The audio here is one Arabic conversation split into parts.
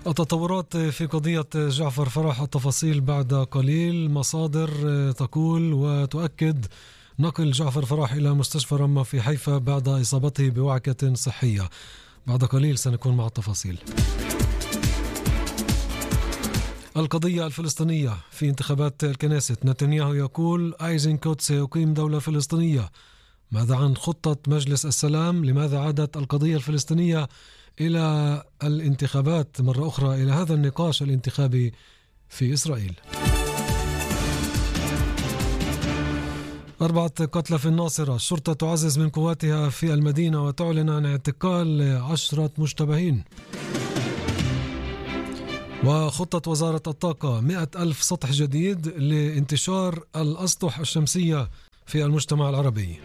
التطورات في قضية جعفر فرح، التفاصيل بعد قليل. مصادر تقول وتؤكد نقل جعفر فرح إلى مستشفى رمة في حيفا بعد إصابته بوعكة صحية. بعد قليل سنكون مع التفاصيل. القضية الفلسطينية في انتخابات الكنيست، نتنياهو يقول أيزنكوت سيقيم دولة فلسطينية. ماذا عن خطة مجلس السلام؟ لماذا عادت القضية الفلسطينية إلى الانتخابات مرة أخرى، إلى هذا النقاش الانتخابي في إسرائيل؟ 4 قتلى في الناصرة، الشرطة تعزز من قواتها في المدينة وتعلن عن اعتقال 10 مشتبهين. وخطة وزارة الطاقة 100,000 سطح جديد لانتشار الأسطح الشمسية في المجتمع العربي.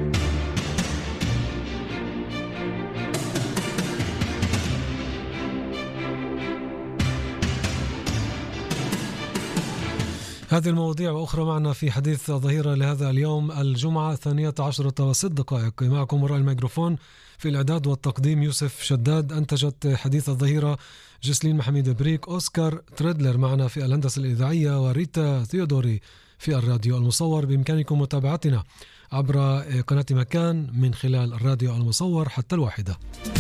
هذه المواضيع وأخرى معنا في حديث ظهيرة لهذا اليوم الجمعة 12:06. معكم وراء الميكروفون في الإعداد والتقديم يوسف شداد. أنتجت حديث الظهيرة جسلين محمد بريك. أوسكار تريدلر معنا في الهندسة الإذاعية، وريتا ثيودوري في الراديو المصور. بإمكانكم متابعتنا عبر قناة مكان من خلال الراديو المصور حتى 1.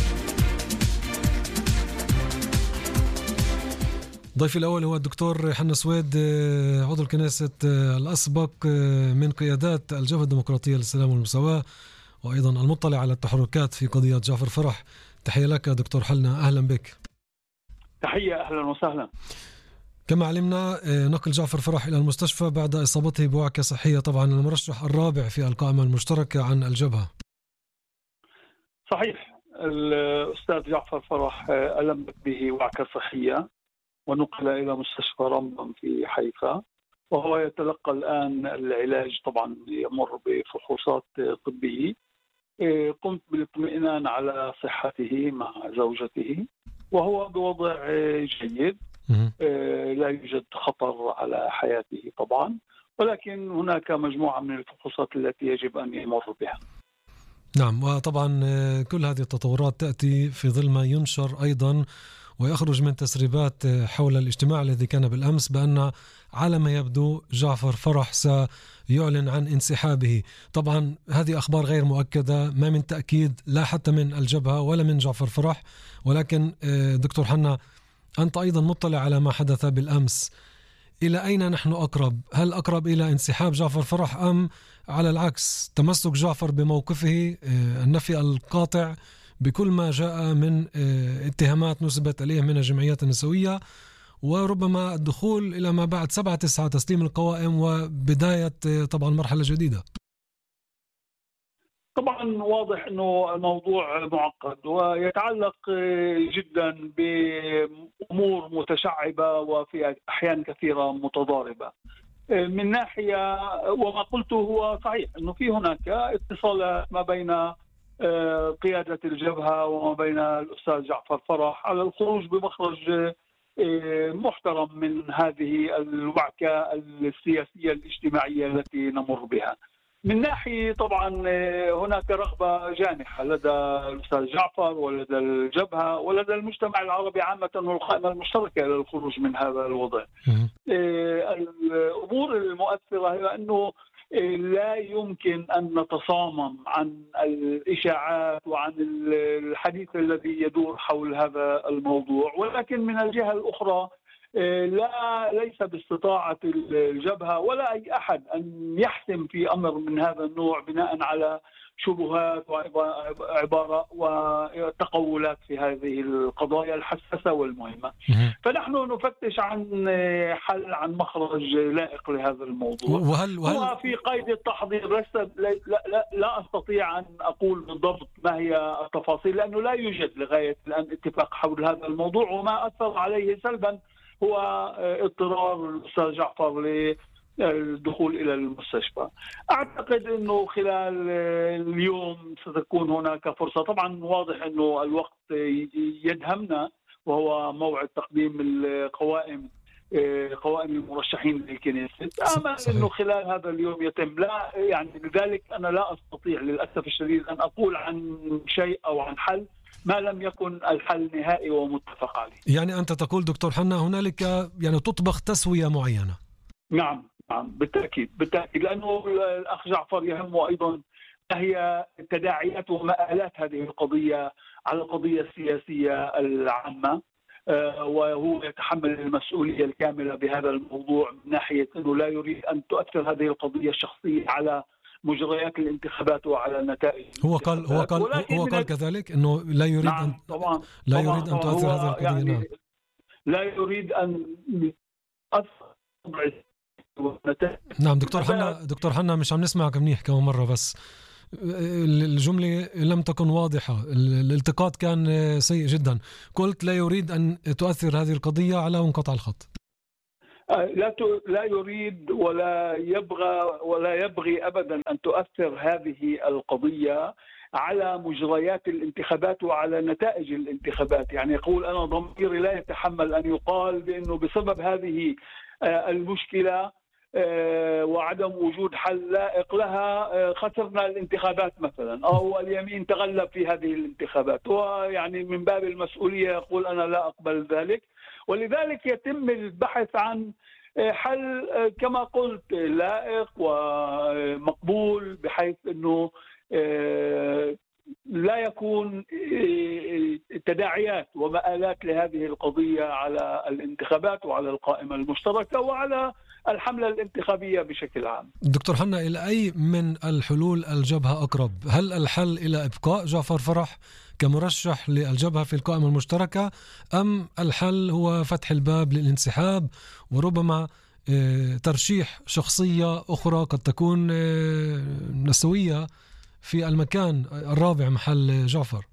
ضيفي الأول هو الدكتور حنا سويد، عضو الكنيسة الأسبق من قيادات الجبهة الديمقراطية للسلام والمساواة، وأيضا المطلع على التحركات في قضية جعفر فرح. تحية لك دكتور حنا، أهلا بك. تحية، أهلا وسهلا. كما علمنا نقل جعفر فرح إلى المستشفى بعد إصابته بوعكة صحية، طبعا المرشح الرابع في القائمة المشتركة عن الجبهة. صحيح، الأستاذ جعفر فرح ألمت به وعكة صحية ونقل إلى مستشفى رمضان في حيفا، وهو يتلقى الآن العلاج. طبعا يمر بفحوصات طبية. قمت بالاطمئنان على صحته مع زوجته، وهو بوضع جيد. لا يوجد خطر على حياته طبعا، ولكن هناك مجموعة من الفحوصات التي يجب أن يمر بها. نعم، وطبعا كل هذه التطورات تأتي في ظل ما ينشر أيضا ويخرج من تسريبات حول الاجتماع الذي كان بالأمس بأن على ما يبدو جعفر فرح سيعلن عن انسحابه. طبعا هذه أخبار غير مؤكدة، ما من تأكيد لا حتى من الجبهة ولا من جعفر فرح، ولكن دكتور حنا أنت أيضا مطلع على ما حدث بالأمس. إلى أين نحن أقرب؟ هل أقرب إلى انسحاب جعفر فرح أم على العكس تمسك جعفر بموقفه، النفي القاطع بكل ما جاء من اتهامات نسبت إليه من الجمعيات النسوية، وربما الدخول إلى ما بعد 7/9 تسليم القوائم وبداية طبعا مرحلة جديدة؟ طبعا واضح أنه الموضوع معقد ويتعلق جدا بأمور متشعبة وفي أحيان كثيرة متضاربة. من ناحية، وما قلته هو صحيح، أنه في هناك اتصالات ما بين قيادة الجبهة وما بين الأستاذ جعفر فرح على الخروج بمخرج محترم من هذه الوعكة السياسية الاجتماعية التي نمر بها. من ناحية طبعا هناك رغبة جانحة لدى الأستاذ جعفر ولدى الجبهة ولدى المجتمع العربي عامة والقائمة المشتركة للخروج من هذا الوضع. الأمور المؤثرة هي أنه لا يمكن أن نتصامم عن الإشاعات وعن الحديث الذي يدور حول هذا الموضوع، ولكن من الجهة الأخرى ليس باستطاعة الجبهة ولا أي أحد أن يحسم في أمر من هذا النوع بناء على شبهات وعبارة وتقولات في هذه القضايا الحساسة والمهمة. فنحن نفتش عن حل، عن مخرج لائق لهذا الموضوع. هو في قيد التحضير، لا أستطيع أن أقول بالضبط ما هي التفاصيل لأنه لا يوجد لغاية الآن اتفاق حول هذا الموضوع، وما أثر عليه سلبا هو اضطرار الأستاذ جعفر للدخول إلى المستشفى. أعتقد أنه خلال اليوم ستكون هناك فرصة. طبعا واضح أنه الوقت يدهمنا وهو موعد تقديم القوائم، قوائم المرشحين للكنيسة. أمل أنه خلال هذا اليوم يتم. لا يعني لذلك أنا لا أستطيع للأسف الشديد أن أقول عن شيء أو عن حل ما لم يكن الحل نهائي ومتفق عليه. يعني أنت تقول دكتور حنا هنالك يعني تطبخ تسوية معينة. نعم بالتأكيد لأنه الأخ جعفر يهمه أيضا هي تداعيات ومآلات هذه القضية على القضية السياسية العامة، وهو يتحمل المسؤولية الكاملة بهذا الموضوع من ناحية أنه لا يريد أن تؤثر هذه القضية الشخصية على مجريات الانتخابات وعلى النتائج. هو قال كذلك أنه لا يريد نعم لا يريد أن تؤثر هذه القضية. يعني نعم. لا يريد أن أثر. نعم دكتور حنا مش عم نسمعك منيح كمان مرة، بس الجملة لم تكن واضحة، الالتقاط كان سيء جدا. قلت لا يريد أن تؤثر هذه القضية على انقطاع الخط. لا يريد ولا يبغي أبدا أن تؤثر هذه القضية على مجريات الانتخابات وعلى نتائج الانتخابات. يعني يقول أنا ضميري لا يتحمل أن يقال بأنه بسبب هذه المشكلة وعدم وجود حل لائق لها خسرنا الانتخابات مثلا، أو اليمين تغلب في هذه الانتخابات، ويعني من باب المسؤولية يقول أنا لا أقبل ذلك. ولذلك يتم البحث عن حل كما قلت لائق ومقبول، بحيث أنه لا يكون تداعيات ومآلات لهذه القضية على الانتخابات وعلى القائمة المشتركة وعلى الحملة الانتخابية بشكل عام. دكتور حنا، إلى أي من الحلول الجبهة أقرب؟ هل الحل إلى إبقاء جعفر فرح كمرشح للجبهة في القائمة المشتركة، أم الحل هو فتح الباب للانسحاب وربما ترشيح شخصية أخرى قد تكون نسوية في المكان الرابع محل جعفر؟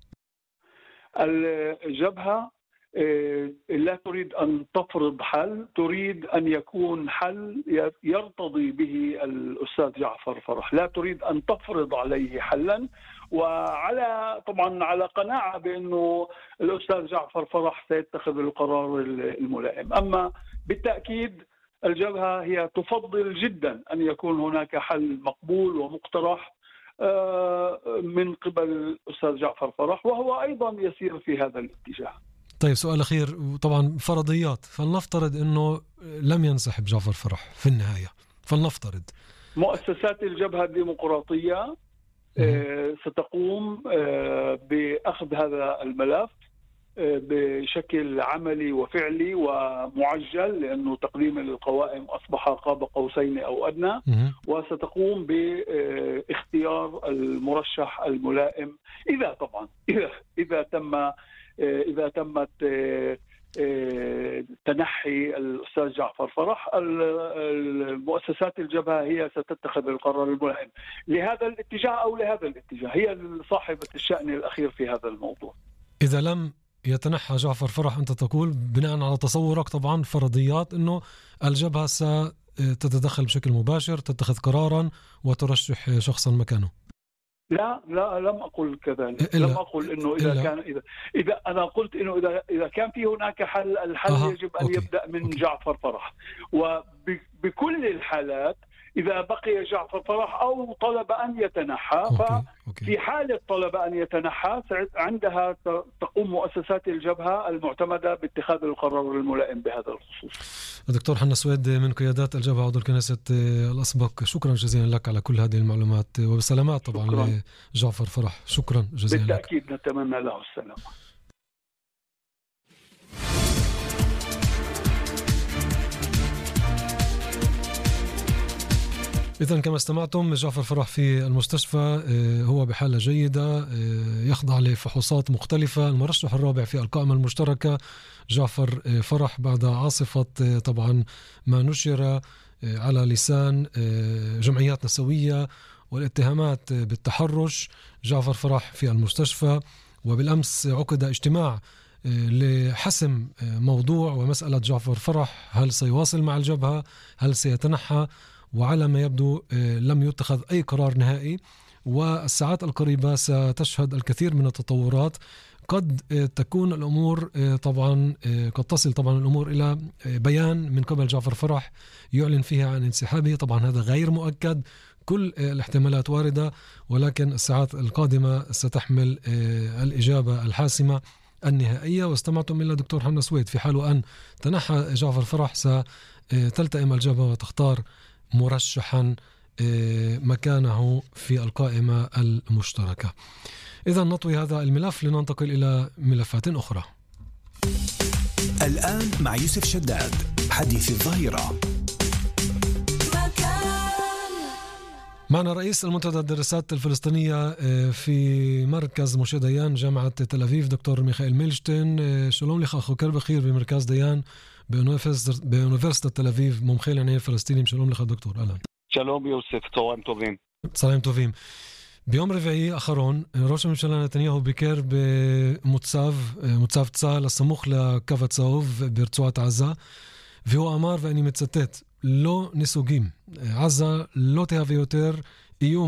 الجبهة لا تريد أن تفرض حل، تريد أن يكون حل يرتضي به الأستاذ جعفر فرح، لا تريد أن تفرض عليه حلا، وعلى طبعا على قناعة بأنه الأستاذ جعفر فرح سيتخذ القرار الملائم. أما بالتأكيد الجبهة هي تفضل جدا أن يكون هناك حل مقبول ومقترح من قبل الأستاذ جعفر فرح، وهو أيضا يسير في هذا الاتجاه. طيب سؤال أخير، طبعا فرضيات، فلنفترض أنه لم ينسحب جعفر فرح في النهاية، فلنفترض مؤسسات الجبهة الديمقراطية ستقوم بأخذ هذا الملف بشكل عملي وفعلي ومعجل، لأنه تقديم القوائم أصبح قاب قوسين أو أدنى، وستقوم باختيار المرشح الملائم إذا تمت تنحي الأستاذ جعفر فرح. المؤسسات الجبهة هي ستتخذ القرار الملائم لهذا الاتجاه أو لهذا الاتجاه، هي صاحبة الشأن الأخير في هذا الموضوع. إذا لم يتنحى جعفر فرح، أنت تقول بناء على تصورك طبعا فرضيات أنه الجبهة ستتدخل بشكل مباشر، تتخذ قرارا وترشح شخصا مكانه. لا لم أقل كذلك، لم أقل إنه إذا أنا قلت إنه إذا كان في هناك حل، الحل يجب أن يبدأ من جعفر فرح، وبكل الحالات إذا بقي جعفر فرح أو طلب أن يتنحى، ففي حالة طلب أن يتنحى عندها تقوم مؤسسات الجبهة المعتمدة باتخاذ القرار الملائم بهذا الخصوص. دكتور حنا سويد من قيادات الجبهة عضو الكنيسة الأسبق، شكرا جزيلا لك على كل هذه المعلومات، وبسلامات طبعا لجعفر فرح. شكرا جزيلا بالتأكيد لك. نتمنى له السلامة. إذن كما استمعتم، جعفر فرح في المستشفى، هو بحالة جيدة، يخضع لفحوصات مختلفة. المرشح الرابع في القائمة المشتركة جعفر فرح، بعد عاصفة طبعا ما نشر على لسان جمعيات نسوية والاتهامات بالتحرش. جعفر فرح في المستشفى، وبالأمس عقد اجتماع لحسم موضوع ومسألة جعفر فرح، هل سيواصل مع الجبهة، هل سيتنحى، وعلى ما يبدو لم يتخذ أي قرار نهائي. والساعات القريبة ستشهد الكثير من التطورات، قد تكون الأمور طبعا قد تصل طبعا الأمور إلى بيان من قبل جعفر فرح يعلن فيها عن انسحابه. طبعا هذا غير مؤكد، كل الاحتمالات واردة، ولكن الساعات القادمة ستحمل الإجابة الحاسمة النهائية. واستمعتم إلى دكتور حنا سويد. في حال أن تنحى جعفر فرح ستلتئم الجبهة وتختار مرشحا مكانه في القائمة المشتركة. إذا نطوي هذا الملف لننتقل إلى ملفات أخرى. الآن مع يوسف شداد حديث الظهيرة. معنا رئيس المنتدى الدراسات الفلسطينية في مركز موشي ديان جامعة تل أبيب دكتور ميخائيل ميلشتين. شلون لك أخو كرب خير بمركز ديان بأونيفرسيتة تل أبيب ممخيل عنين الفلسطيني. شلون لك دكتور. أهلا. שלום יוסף, צהריים טובים. צהריים טובים. ביום רביעי האחרון ראש הממשלה נתניהו ביקר במוצב צה"ל הסמוך לקו הצהוב ברצועת עזה, והוא אמר, ואני מצטט, לא נסוגים, עזה לא תהווה יותר איום